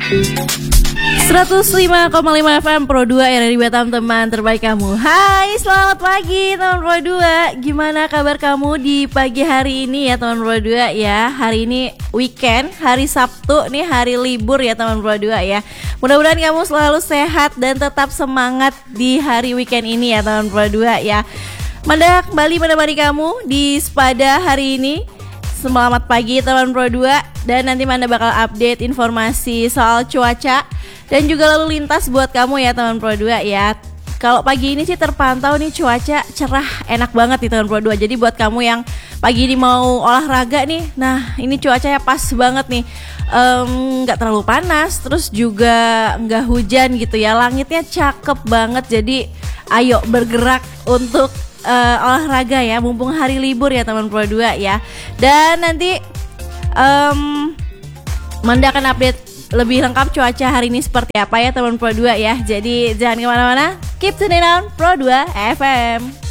105,5 FM Pro 2 RRI Batam, teman terbaik kamu. Hai, selamat pagi teman Pro 2. Gimana kabar kamu di pagi hari ini ya teman Pro 2 ya. Hari ini weekend, hari Sabtu nih, hari libur ya teman Pro 2 ya. Mudah-mudahan kamu selalu sehat dan tetap semangat di hari weekend ini ya teman Pro 2 ya. Manda kembali menemani kamu di Spada hari ini. Selamat pagi teman Pro 2. Dan nanti Manda bakal update informasi soal cuaca dan juga lalu lintas buat kamu ya teman Pro 2 ya. Kalau pagi ini sih terpantau nih cuaca cerah, enak banget nih teman Pro 2. Jadi buat kamu yang pagi ini mau olahraga nih, nah ini cuacanya pas banget nih. Gak terlalu panas, terus juga gak hujan gitu ya. Langitnya cakep banget, jadi ayo bergerak untuk olahraga ya, mumpung hari libur ya teman Pro 2 ya. Dan nanti Manda akan update lebih lengkap cuaca hari ini seperti apa ya teman Pro 2 ya. Jadi jangan kemana-mana, keep tuning on Pro 2 FM.